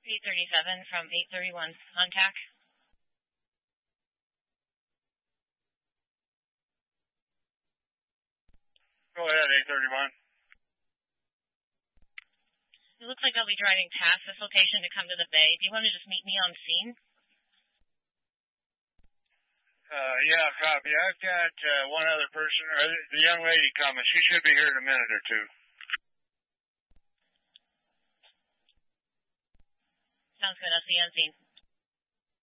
837 from 831 contact. Go ahead, 831. It looks like I'll be driving past this location to come to the bay. Do you want to just meet me on scene? Yeah, copy. I've got one other person, or the young lady coming. She should be here in a minute or two. Sounds good. I'll see you on scene.